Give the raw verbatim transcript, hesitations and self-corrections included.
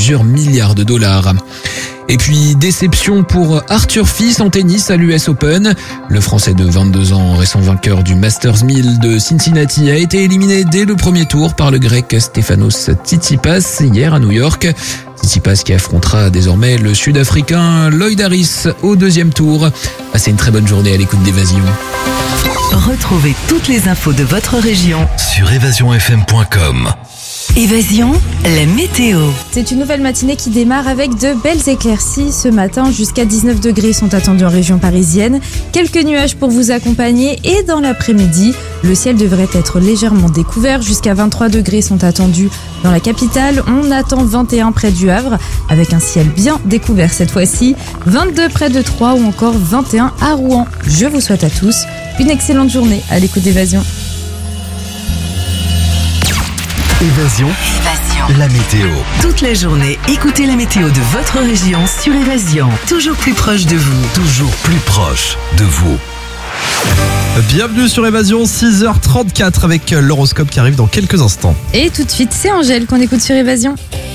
plusieurs milliards de dollars. Et puis, déception pour Arthur Fils en tennis à l'U S Open. Le Français de vingt-deux ans, récent vainqueur du Masters mille de Cincinnati, a été éliminé dès le premier tour par le Grec Stefanos Tsitsipas hier à New York. Tsitsipas qui affrontera désormais le Sud-Africain Lloyd Harris au deuxième tour. Passez une très bonne journée à l'écoute d'Évasion. Retrouvez toutes les infos de votre région sur évasion f m point com. Évasion, la météo. C'est une nouvelle matinée qui démarre avec de belles éclaircies. Ce matin, jusqu'à dix-neuf degrés sont attendus en région parisienne. Quelques nuages pour vous accompagner et dans l'après-midi, le ciel devrait être légèrement découvert. Jusqu'à vingt-trois degrés sont attendus dans la capitale. On attend vingt et un près du Havre avec un ciel bien découvert cette fois-ci. vingt-deux près de Troyes ou encore vingt et un à Rouen. Je vous souhaite à tous une excellente journée à l'écoute d'Évasion. Évasion, Évasion, la météo. toute la journée, écoutez la météo de votre région sur Évasion. Toujours plus proche de vous. Toujours plus proche de vous. Bienvenue sur Évasion, six heures trente-quatre avec l'horoscope qui arrive dans quelques instants. Et tout de suite, c'est Angèle qu'on écoute sur Évasion.